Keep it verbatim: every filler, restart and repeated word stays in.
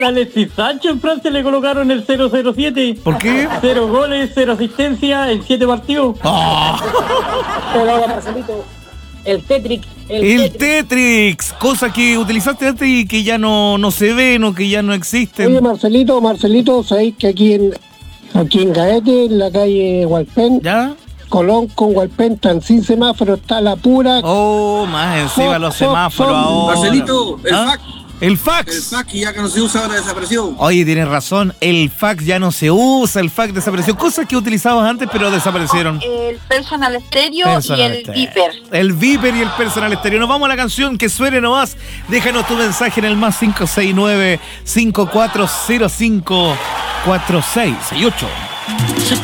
Alexis Sánchez en Francia le colocaron el cero cero siete. ¿Por qué? Cero goles, cero asistencia en siete partidos. Oh. Pero, Marcelito, el Tetrix. El, El Tetrix. Tetrix, cosa que utilizaste antes y que ya no, no se ve, no, que ya no existe. Oye, Marcelito, Marcelito, sabéis que aquí en aquí en Gaete, en la calle Hualpén, ¿Ya? Colón con Hualpén, tan sin semáforo, está la pura. Oh, más encima Fo- los fo- semáforos fo- ahora. Marcelito, el ¿Ah? fax. El fax. El fax, ya que no se usa, ahora desapareció. Oye, tienes razón, el fax ya no se usa, el fax desapareció. Cosas que utilizabas antes, pero desaparecieron. El personal stereo Personal y el stereo. Viper. El Viper y el personal estéreo. Nos vamos a la canción que suene nomás. Déjanos tu mensaje en el más cinco seis nueve, cinco cuatro cero cinco, cuatro seis seis ocho.